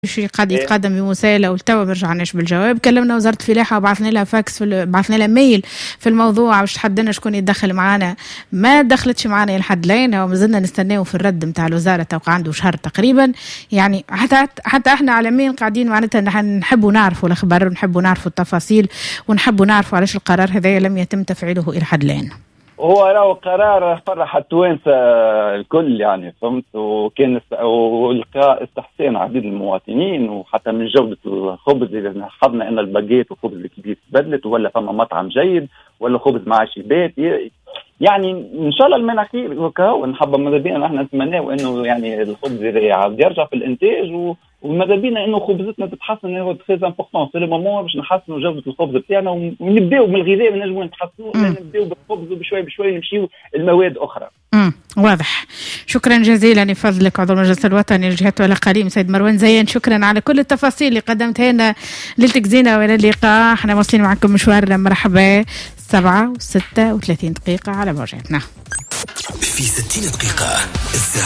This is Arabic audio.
شيء قاعد يتقدم بمسائله والتوا ما رجعناش بالجواب. كلمنا وزاره الفلاحه وبعثنا لها فاكس بعثنا لها ميل في الموضوع باش تحدنا شكون يتدخل معنا، ما دخلتش معنا لحد الآن وما زلنا نستناو في الرد نتاع الوزاره. توقع عنده شهر تقريبا، يعني حتى احنا عالميا قاعدين معناتها نحبوا نعرفوا الاخبار ونحبوا نعرفوا التفاصيل ونحبوا نعرفوا علاش القرار هذا لم يتم تفعيله الى حد الآن. هو راهو قرار فرح التوانسه الكل يعني فهمت، وكان ولقى استحسان عديد المواطنين وحتى من جوده الخبز. اذا لاحظنا ان الباجيت والخبز الكبير تبدلت ولا فما مطعم جيد ولا خبز مع شيبات، يعني ان شاء الله المناخير وكاو نحب ماذا بينا احنا نتمناو انه يعني الخبز يعاود يرجع في الانتاج، وماذا بينا انه خبزتنا تتحسن. هو تري امبورطون سي لو مومون باش نحسنوا جوده الخبز بتاعنا ونبداو من الغذاء نجموا نتحسنوا، نبداو بالخبز وبشوي بشوي نمشيو المواد اخرى. واضح. شكرا جزيلا لفضلك عضو المجلس الوطني للجهات والاقاليم سيد مروان زيان، شكرا على كل التفاصيل اللي قدمتها لنا. ليلتك زينه والى اللقاء. احنا واصلين معكم مشوارنا. مرحبا. 7:36 على موجاتنا. في 60 دقيقة.